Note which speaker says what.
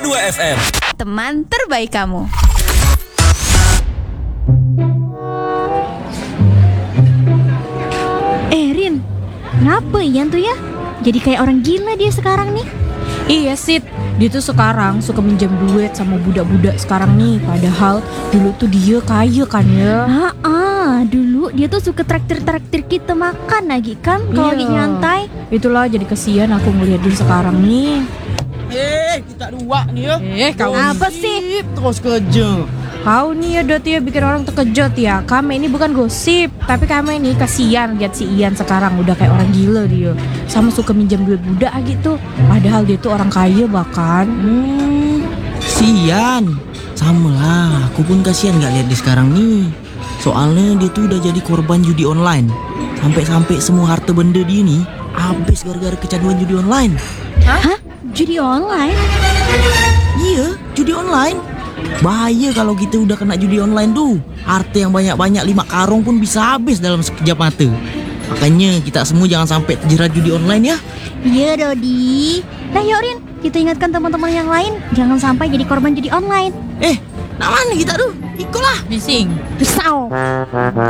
Speaker 1: 102 FM.
Speaker 2: Teman terbaik kamu.
Speaker 3: Rin, kenapa Ian tuh ya? Jadi kayak orang gila dia sekarang nih.
Speaker 4: Iya Sid, dia tuh sekarang suka minjem duit sama budak-budak sekarang nih. Padahal dulu tuh dia kaya kan ya.
Speaker 3: Dulu dia tuh suka traktir-traktir kita makan lagi kan kalau lagi nyantai.
Speaker 4: Itulah jadi kesian aku ngeliat dia sekarang nih.
Speaker 5: Kita dua nih ya.
Speaker 4: Kau
Speaker 3: Apa sih?
Speaker 5: Terus kerja.
Speaker 4: Kau nih ya Dot ya bikin orang terkejut ya. Kami ini bukan gosip, tapi kami ini kasihan lihat si Ian sekarang udah kayak orang gila dia. Sama suka minjem duit budak gitu. Padahal dia tuh orang kaya bahkan.
Speaker 5: Kasian. Sama lah, aku pun kasihan gak lihat dia sekarang nih. Soalnya dia tuh udah jadi korban judi online. Sampai-sampai semua harta benda dia nih habis gara-gara kecanduan judi online.
Speaker 3: Hah? Judi online?
Speaker 5: Iya, judi online. Bahaya kalau kita udah kena judi online tuh. Harta yang banyak-banyak 5 karung pun bisa habis dalam sekejap mata. Makanya kita semua jangan sampai terjerat judi online ya.
Speaker 3: Iya Dodi. Nah yuk Rin, kita ingatkan teman-teman yang lain jangan sampai jadi korban judi online.
Speaker 5: Nak mana kita tuh? Ikutlah.
Speaker 4: Bising.
Speaker 3: Pisau.